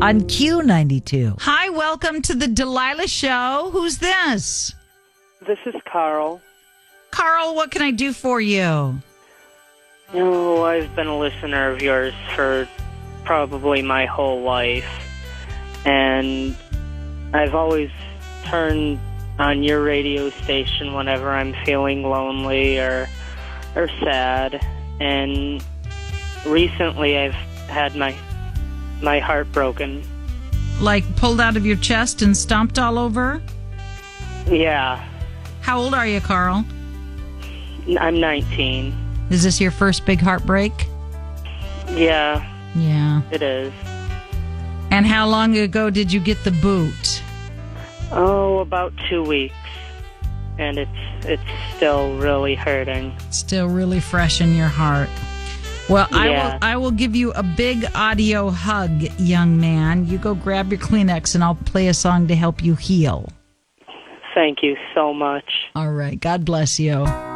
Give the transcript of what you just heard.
on Q92. Hi, welcome to the Delilah Show. Who's this? This is Carl. Carl, what can I do for you? Oh, I've been a listener of yours for probably my whole life. And I've always turned on your radio station whenever I'm feeling lonely or sad. And recently I've had my heart broken. Like pulled out of your chest and stomped all over? Yeah. How old are you, Carl? I'm 19. Is this your first big heartbreak? Yeah. Yeah. It is. And how long ago did you get the boot? Oh, about 2 weeks. And it's still really hurting. Still really fresh in your heart. Well, Yeah. I will give you a big audio hug, young man. You go grab your Kleenex and I'll play a song to help you heal. Thank you so much. All right. God bless you.